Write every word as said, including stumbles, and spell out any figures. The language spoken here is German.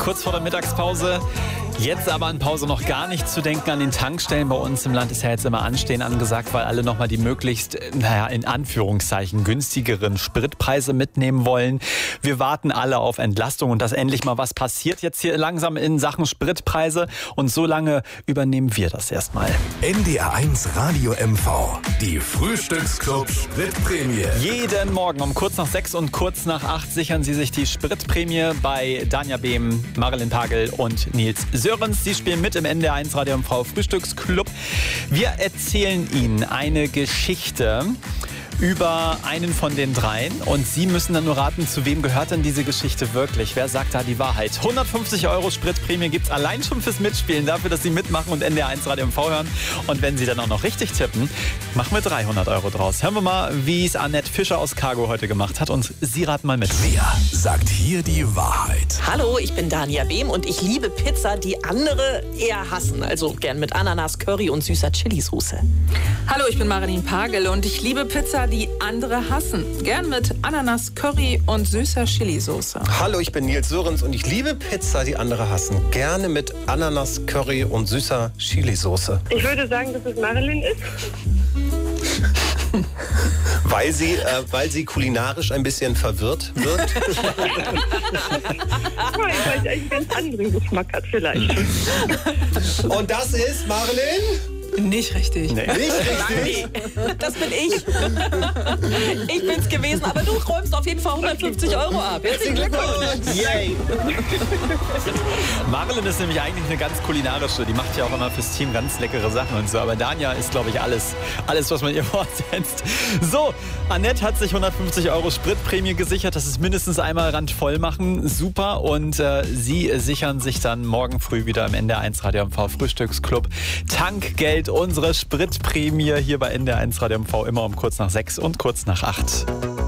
kurz vor der Mittagspause. Jetzt aber an Pause noch gar nicht zu denken. An den Tankstellen bei uns im Land ist ja jetzt immer Anstehen angesagt, weil alle nochmal die möglichst, naja, in Anführungszeichen günstigeren Spritpreise mitnehmen wollen. Wir warten alle auf Entlastung und dass endlich mal was passiert jetzt hier langsam in Sachen Spritpreise. Und so lange übernehmen wir das erstmal. N D R eins Radio M V, die Frühstücksclub Spritprämie. Jeden Morgen um kurz nach sechs und kurz nach acht sichern Sie sich die Spritprämie bei Danja Behm, Marilyn Pagel und Nils Sörens. Sie spielen mit im N D R eins Radio M V Frühstücksclub. Wir erzählen Ihnen eine Geschichte über einen von den dreien und Sie müssen dann nur raten, zu wem gehört denn diese Geschichte wirklich? Wer sagt da die Wahrheit? hundertfünfzig Euro Spritprämie gibt's allein schon fürs Mitspielen, dafür, dass Sie mitmachen und N D R eins Radio M V hören. Und wenn Sie dann auch noch richtig tippen, machen wir dreihundert Euro draus. Hören wir mal, wie es Annette Fischer aus Cargo heute gemacht hat und Sie raten mal mit. Wer sagt hier die Wahrheit? Hallo, ich bin Danja Behm und ich liebe Pizza, die andere eher hassen. Also gern mit Ananas, Curry und süßer Chilisauce. Hallo, ich bin Marilyn Pagel und ich liebe Pizza, die andere hassen. Gern mit Ananas, Curry und süßer Chilisauce. Hallo, ich bin Nils Sörens und ich liebe Pizza, die andere hassen. Gerne mit Ananas, Curry und süßer Chilisauce. Ich würde sagen, dass es Marilyn ist. Weil sie, äh, weil sie kulinarisch ein bisschen verwirrt wird. Weil sie einen ganz anderen Geschmack hat vielleicht. Und das ist Marilyn? Nicht richtig. Nee. Nicht richtig? Das bin ich. Ich bin's gewesen, aber du räumst auf jeden Fall hundertfünfzig Euro ab. Herzlichen Glückwunsch! Yay! Marilyn ist nämlich eigentlich eine ganz kulinarische. Die macht ja auch immer fürs Team ganz leckere Sachen und so. Aber Danja ist, glaube ich, alles, alles, was man ihr vorsetzt. So, Annette hat sich hundertfünfzig Euro Spritprämie gesichert. Das ist mindestens einmal randvoll machen. Super. Und äh, Sie sichern sich dann morgen früh wieder im N D R eins Radio M V Frühstücksclub Tankgeld. Unsere Spritprämie hier bei N D R eins Radio M V immer um kurz nach sechs und kurz nach acht.